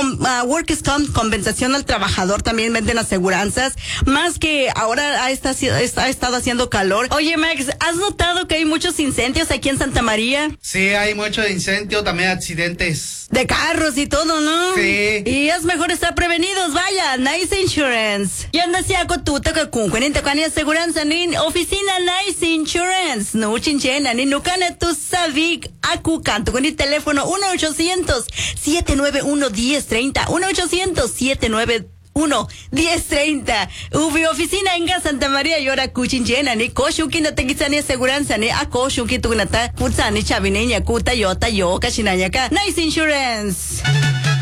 Workers' Comp, compensación al trabajador, también venden aseguranzas, más que ahora ha estado haciendo calor. Oye, Max, ¿has notado que hay muchos incendios aquí en Santa María? Sí, hay mucho incendio, también accidentes. De carros y todo, ¿no? Sí. Y es mejor estar prevenidos, vaya, Nice Insurance. Y anda si hago tú, toca con cuarenta aseguranza, ni oficina Nice Insurance. No chinchena, ni nucana tu sabic, acu canto con el teléfono 1-800-791-1030, 1-800-791-1030. Ubi oficina en Santa María y ahora cuchinchena, ni koshuki no te quizá ni aseguranza, ni a koshuki tu nata, putsa ni chavineña, kuta yo, cachinayaka. Nice Insurance.